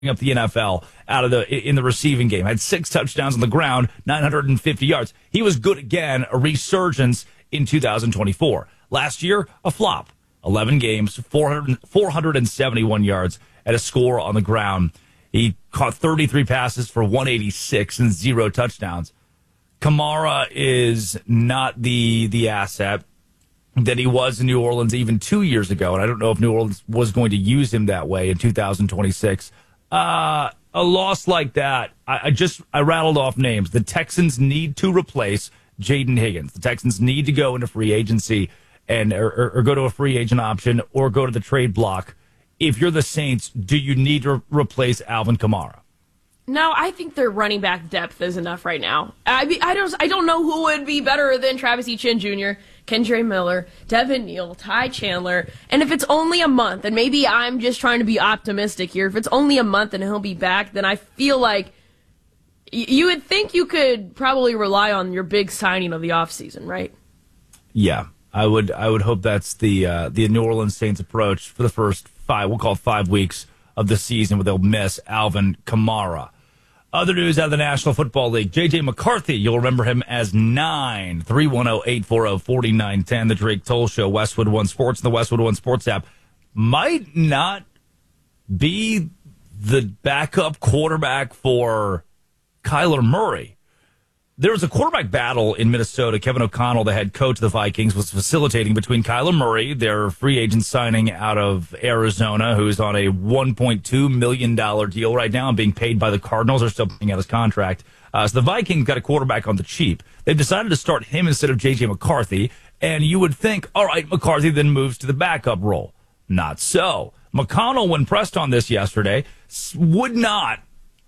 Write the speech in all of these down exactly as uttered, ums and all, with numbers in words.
up the N F L out of the in the receiving game. Had six touchdowns on the ground, nine hundred fifty yards. He was good again, a resurgence in two thousand twenty-four. Last year, a flop. eleven games, four hundred, four hundred seventy-one yards at a score on the ground. He caught thirty-three passes for one eighty-six and zero touchdowns. Kamara is not the the asset that he was in New Orleans even two years ago, and I don't know if New Orleans was going to use him that way in two thousand twenty-six. Uh, a loss like that, I, I just I rattled off names. The Texans need to replace Jaden Higgins. The Texans need to go into free agency and or, or, or go to a free agent option or go to the trade block. If you're the Saints, do you need to replace Alvin Kamara? No, I think their running back depth is enough right now. I mean, I don't I don't know who would be better than Travis Etienne Junior, Kendre Miller, Devin Neal, Ty Chandler. And if it's only a month, and maybe I'm just trying to be optimistic here, if it's only a month and he'll be back, then I feel like y- you would think you could probably rely on your big signing of the offseason, right? Yeah, I would I would hope that's the uh, the New Orleans Saints approach for the first five, we'll call it five weeks of the season where they'll miss Alvin Kamara. Other news out of the National Football League, J J McCarthy, you'll remember him as nine, three one zero, eight four zero, four nine one zero, the Drake Toll Show, Westwood One Sports, and the Westwood One Sports app, might not be the backup quarterback for Kyler Murray. There was a quarterback battle in Minnesota. Kevin O'Connell, the head coach of the Vikings, was facilitating between Kyler Murray, their free agent signing out of Arizona, who's on a one point two million dollars deal right now and being paid by the Cardinals. They're still paying out his contract. Uh, so the Vikings got a quarterback on the cheap. They've decided to start him instead of J J McCarthy, and you would think, all right, McCarthy then moves to the backup role. Not so. McConnell, when pressed on this yesterday, would not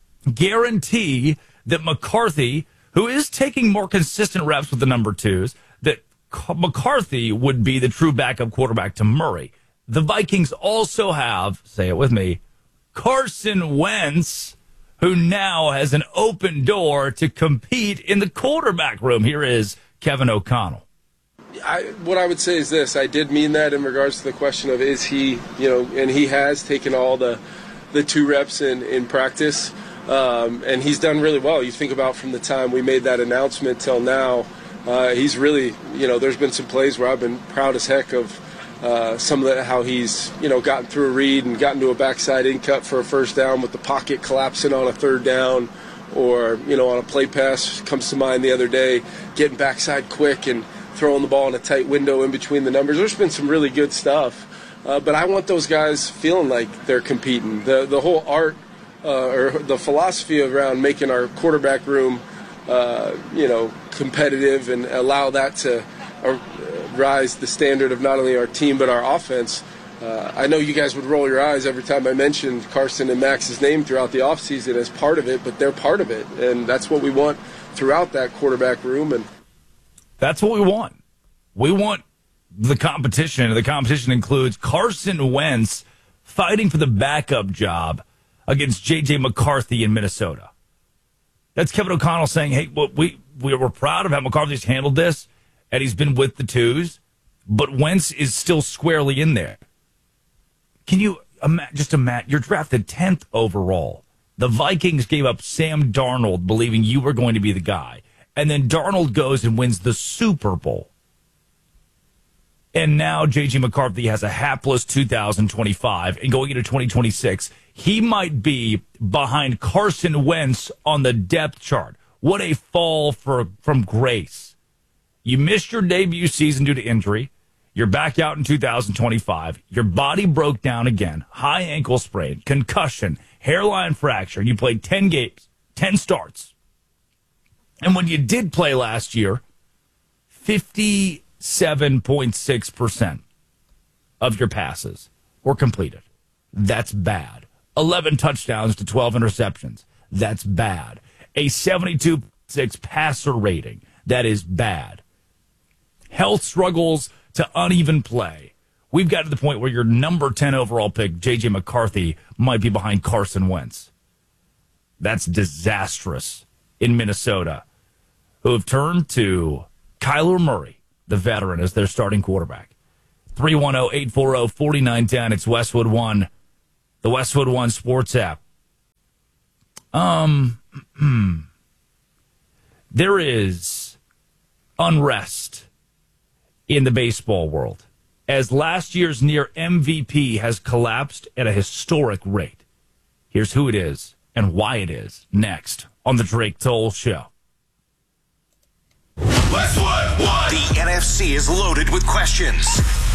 guarantee that McCarthy, who is taking more consistent reps with the number twos, that McCarthy would be the true backup quarterback to Murray. The Vikings also have, say it with me, Carson Wentz, who now has an open door to compete in the quarterback room. Here is Kevin O'Connell. I, what I would say is this. I did mean that in regards to the question of is he, you know, and he has taken all the, the two reps in, in practice. Um, and he's done really well. You think about from the time we made that announcement till now, uh, he's really, you know, there's been some plays where I've been proud as heck of uh, some of the, how he's, you know, gotten through a read and gotten to a backside in cut for a first down with the pocket collapsing on a third down, or, you know, on a play pass, comes to mind the other day, getting backside quick and throwing the ball in a tight window in between the numbers. There's been some really good stuff. Uh, but I want those guys feeling like they're competing. The, the whole art Uh, or the philosophy around making our quarterback room, uh, you know, competitive and allow that to uh, rise the standard of not only our team but our offense. Uh, I know you guys would roll your eyes every time I mentioned Carson and Max's name throughout the offseason as part of it, but they're part of it, and that's what we want throughout that quarterback room. And that's what we want. We want the competition, and the competition includes Carson Wentz fighting for the backup job against J J McCarthy in Minnesota. That's Kevin O'Connell saying, hey, well, we, we we're proud of how McCarthy's handled this, and he's been with the twos, but Wentz is still squarely in there. Can you ima- just imagine, you're drafted tenth overall. The Vikings gave up Sam Darnold believing you were going to be the guy, and then Darnold goes and wins the Super Bowl. And now J J McCarthy has a hapless two thousand twenty-five, and going into twenty twenty-six, he might be behind Carson Wentz on the depth chart. What a fall for, from grace. You missed your debut season due to injury. You're back out in two thousand twenty-five. Your body broke down again. High ankle sprain, concussion, hairline fracture. You played ten games, ten starts. And when you did play last year, fifty-seven point six percent of your passes were completed. That's bad. eleven touchdowns to twelve interceptions. That's bad. A seventy-two point six passer rating. That is bad. Health struggles to uneven play. We've got to the point where your number ten overall pick, J J McCarthy, might be behind Carson Wentz. That's disastrous in Minnesota, who have turned to Kyler Murray, the veteran, as their starting quarterback. three one zero, eight four zero, four nine one zero. It's Westwood One, the Westwood One Sports app. Um, there is unrest in the baseball world as last year's near M V P has collapsed at a historic rate. Here's who it is and why it is next on the Drake Toll Show. Westwood, what? The N F C is loaded with questions.